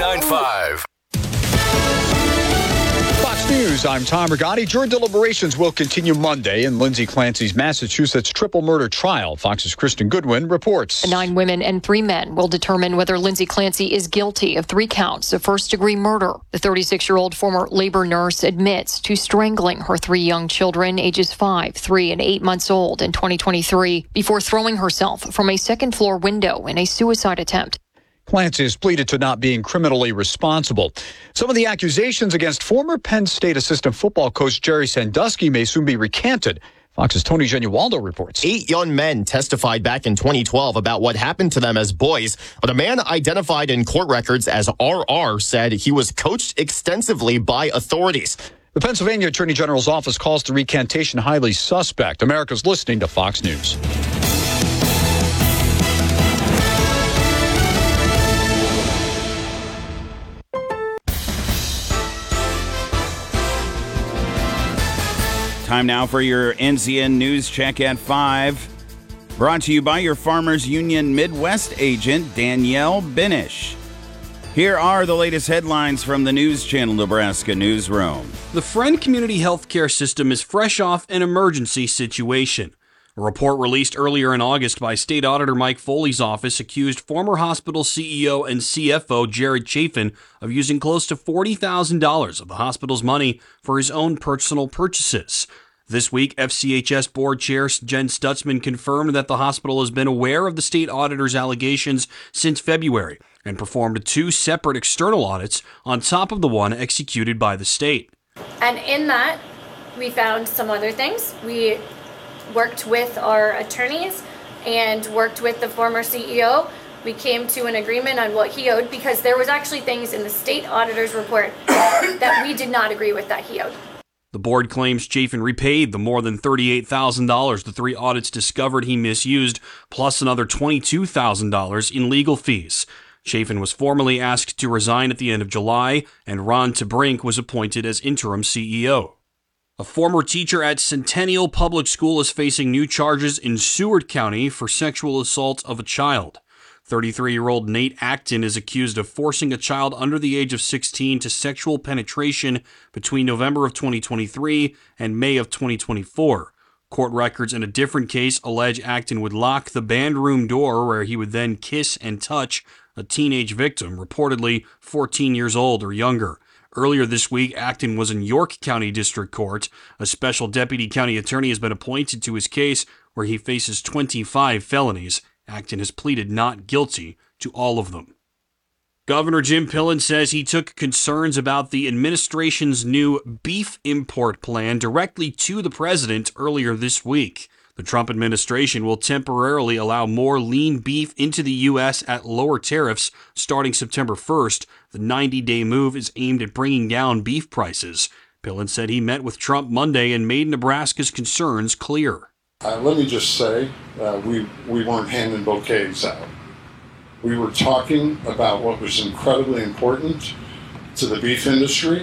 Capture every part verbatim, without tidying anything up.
ninety-nine point five. Fox News, I'm Tom Rigotti. Jury deliberations will continue Monday in Lindsay Clancy's Massachusetts triple murder trial. Fox's Kristen Goodwin reports. Nine women and three men will determine whether Lindsay Clancy is guilty of three counts of first-degree murder. The thirty-six-year-old former labor nurse admits to strangling her three young children, ages five, three, and eight months old, in twenty twenty-three before throwing herself from a second-floor window in a suicide attempt. Clancy has pleaded to not being criminally responsible. Some of the accusations against former Penn State assistant football coach Jerry Sandusky may soon be recanted. Fox's Tony Genualdo reports. Eight young men testified back in twenty twelve about what happened to them as boys, but a man identified in court records as R R said he was coached extensively by authorities. The Pennsylvania Attorney General's office calls the recantation highly suspect. America's listening to Fox News. Time now for your N C N News Check at five. Brought to you by your Farmers Union Midwest agent, Danielle Binish. Here are the latest headlines from the News Channel Nebraska newsroom. The Friend Community Healthcare System is fresh off an emergency situation. A report released earlier in August by State Auditor Mike Foley's office accused former hospital C E O and C F O Jared Chafin of using close to forty thousand dollars of the hospital's money for his own personal purchases. This week, F C H S Board Chair Jen Stutzman confirmed that the hospital has been aware of the state auditor's allegations since February and performed two separate external audits on top of the one executed by the state. And in that, we found some other things. We worked with our attorneys and worked with the former C E O. We came to an agreement on what he owed because there was actually things in the state auditor's report that we did not agree with that he owed. The board claims Chafin repaid the more than thirty-eight thousand dollars the three audits discovered he misused, plus another twenty-two thousand dollars in legal fees. Chafin was formally asked to resign at the end of July, and Ron Tabrink was appointed as interim C E O. A former teacher at Centennial Public School is facing new charges in Seward County for sexual assault of a child. thirty-three-year-old Nate Acton is accused of forcing a child under the age of sixteen to sexual penetration between November of twenty twenty-three and May of twenty twenty-four. Court records in a different case allege Acton would lock the band room door where he would then kiss and touch a teenage victim, reportedly fourteen years old or younger. Earlier this week, Acton was in York County District Court. A special deputy county attorney has been appointed to his case, where he faces twenty-five felonies. Acton has pleaded not guilty to all of them. Governor Jim Pillen says he took concerns about the administration's new beef import plan directly to the president earlier this week. The Trump administration will temporarily allow more lean beef into the U S at lower tariffs starting September first. The ninety-day move is aimed at bringing down beef prices. Pillen said he met with Trump Monday and made Nebraska's concerns clear. Uh, let me just say, uh, we, we weren't handing bouquets out. We were talking about what was incredibly important to the beef industry.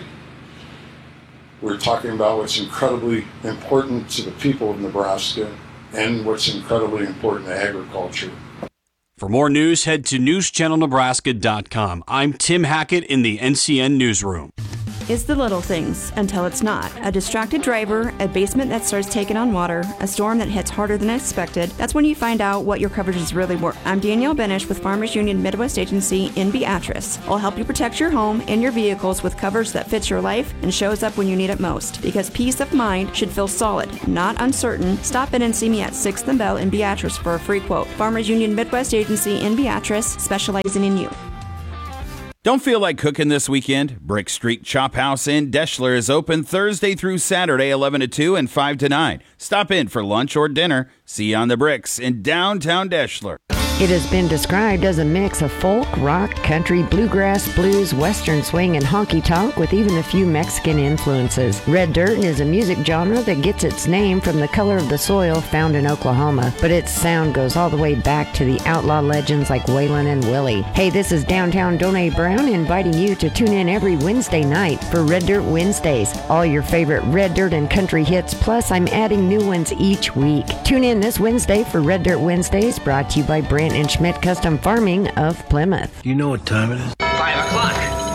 We were talking about what's incredibly important to the people of Nebraska and what's incredibly important to agriculture. For more news, head to news channel nebraska dot com. I'm Tim Hackett in the N C N Newsroom. It's the little things until it's not. A distracted driver, a basement that starts taking on water, a storm that hits harder than expected. That's when you find out what your coverage is really worth. I'm Danielle Binish with Farmers Union Midwest Agency in Beatrice. I'll help you protect your home and your vehicles with coverage that fits your life and shows up when you need it most. Because peace of mind should feel solid, not uncertain. Stop in and see me at sixth and Bell in Beatrice for a free quote. Farmers Union Midwest Agency in Beatrice, specializing in you. Don't feel like cooking this weekend? Brick Street Chop House in Deschler is open Thursday through Saturday, eleven to two and five to nine. Stop in for lunch or dinner. See you on the bricks in downtown Deschler. It has been described as a mix of folk, rock, country, bluegrass, blues, western swing, and honky-tonk with even a few Mexican influences. Red dirt is a music genre that gets its name from the color of the soil found in Oklahoma, but its sound goes all the way back to the outlaw legends like Waylon and Willie. Hey, this is Downtown Donnie Brown inviting you to tune in every Wednesday night for Red Dirt Wednesdays. All your favorite red dirt and country hits, plus I'm adding new ones each week. Tune in this Wednesday for Red Dirt Wednesdays, brought to you by Brand and Schmidt Custom Farming of Plymouth. You know what time it is? Five o'clock.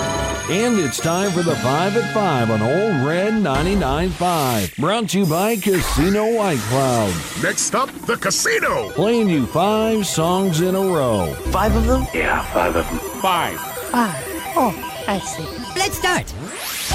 And it's time for the five at five on Old Red ninety-nine point five. Brought to you by Casino White Cloud. Next up, the casino. Playing you five songs in a row. Five of them? Yeah, five of them. Five. Five. Oh, I see. Let's start.